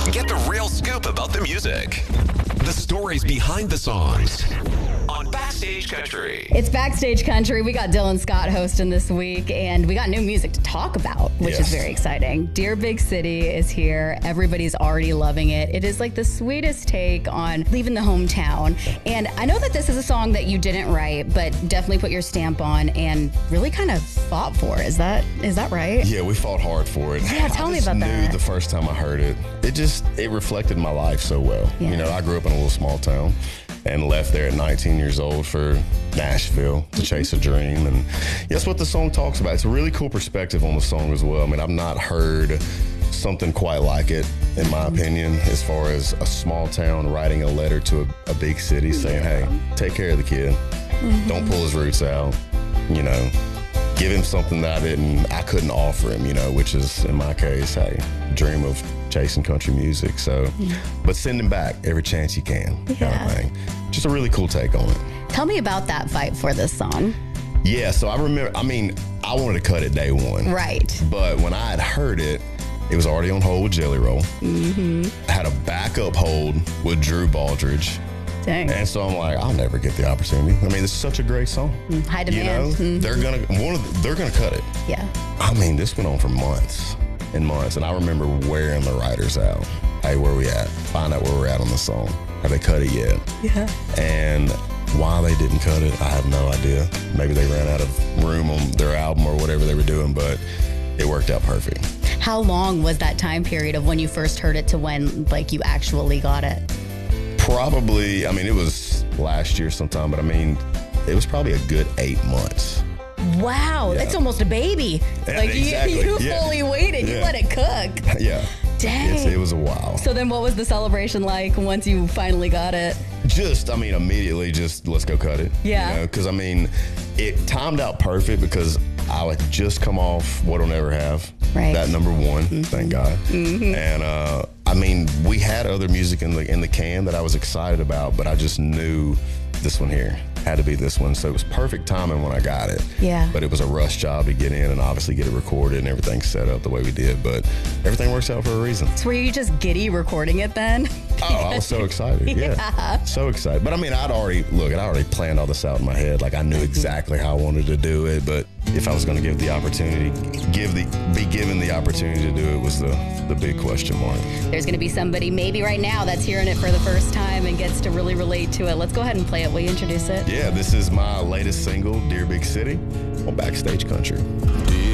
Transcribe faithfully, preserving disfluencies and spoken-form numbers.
Get the real scoop about the music. The stories behind the songs on Backstage Country. It's Backstage Country. We got Dylan Scott hosting this week, and we got new music to talk about, which yes. is very exciting. Dear Big City is here. Everybody's already loving it. It is like the sweetest take on leaving the hometown. And I know that this is a song that you didn't write, but definitely put your stamp on and really kind of fought for. Is that is that right? Yeah, we fought hard for it. Yeah, tell I me just about knew that. The first time I heard it, it just, it reflected my life so well. Yeah. You know, I grew up in a little small town and left there at nineteen years old for Nashville to chase a dream. And that's what the song talks about. It's a really cool perspective on the song as well. I mean, I've not heard something quite like it, in my opinion, as far as a small town writing a letter to a, a big city saying, hey, take care of the kid. Mm-hmm. Don't pull his roots out, you know. Give him something that I didn't, I couldn't offer him, you know, which is, in my case, hey, dream of chasing country music. So, yeah. But send him back every chance you can, yeah. kind of thing. Just a really cool take on it. Tell me about that fight for this song. Yeah, so I remember, I mean, I wanted to cut it day one. Right. But when I had heard it, it was already on hold with Jelly Roll. Mm-hmm. I had a backup hold with Drew Baldridge. Dang. And so I'm like, I'll never get the opportunity. I mean, it's such a great song. High demand. You know, mm-hmm. they're gonna one of the, they're gonna cut it. Yeah. I mean, this went on for months and months, and I remember wearing the writers out. Hey, where we at? Find out where we're at on the song. Have they cut it yet? Yeah. And why they didn't cut it, I have no idea. Maybe they ran out of room on their album or whatever they were doing, but it worked out perfect. How long was that time period of when you first heard it to when, like, you actually got it? Probably, I mean, it was last year sometime, but I mean, it was probably a good eight months. Wow, yeah. That's almost a baby. Yeah, like, exactly. you, you yeah. fully waited. Yeah. You let it cook. Yeah. Dang. It's, it was a while. So then what was the celebration like once you finally got it? Just, I mean, immediately just, let's go cut it. Yeah. You know, because, I mean, it timed out perfect because I like just come off What'll Never Have. Right. That number one, mm-hmm. thank God. Mm-hmm. And, uh, I mean, we had other music in the in the can that I was excited about, but I just knew this one here had to be this one. So it was perfect timing when I got it. Yeah. But it was a rush job to get in and obviously get it recorded and everything set up the way we did. But everything works out for a reason. So were you just giddy recording it then? Oh, I was so excited. Yeah. yeah. So excited. But I mean, I'd already, look, I already planned all this out in my head. Like I knew exactly how I wanted to do it. But if I was going to give the opportunity, give the, be given the opportunity to do it was the, the big question mark. There's going to be somebody maybe right now that's hearing it for the first time and gets to really relate to it. Let's go ahead and play it. Will you introduce it? Yeah, this is my latest single, Dear Big City, on Backstage Country.